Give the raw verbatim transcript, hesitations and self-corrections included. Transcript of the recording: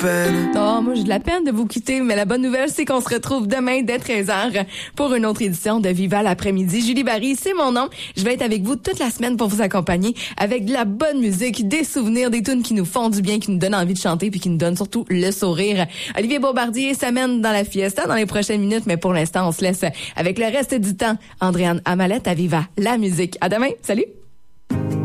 peine. Non, moi j'ai de la peine de vous quitter, mais la bonne nouvelle, c'est qu'on se retrouve demain dès treize heures pour une autre édition de Viva l'après-midi. Julie Barry, c'est mon nom. Je vais être avec vous toute la semaine pour vous accompagner avec de la bonne musique, des souvenirs, des tunes qui nous font du bien, qui nous donnent envie de chanter puis qui nous donnent surtout le sourire. Olivier Bombardier s'amène dans la fiesta dans les prochaines minutes, mais pour l'instant, on se laisse avec le reste du temps. Andréane Amalette à Viva la musique. À demain. Salut!